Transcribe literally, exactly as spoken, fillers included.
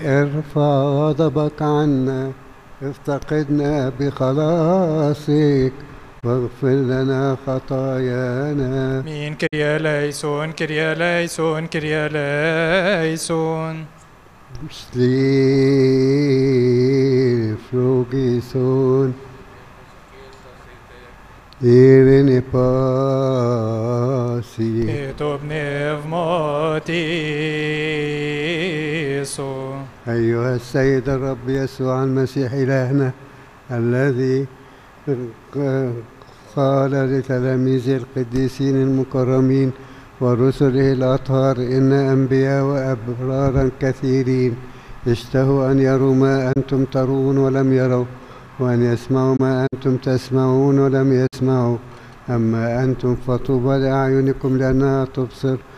ارفع غضبك عنا، افتقدنا بخلاصك، واغفر لنا خطايانا. مين كريا ليسون كريا ليسون كريا ليسون. Slir flugison Irene pasi. Etop nevmotiso. أيها السيد الرب يسوع المسيح إلهنا، الذي قال لتلاميذه القديسين المكرمين ورسله الأطهار إن أنبياء وأبرارا كثيرين اشتهوا أن يروا ما أنتم ترون ولم يروا، وأن يسمعوا ما أنتم تسمعون ولم يسمعوا. أما أنتم فطوبى لأعينكم لأنها تبصر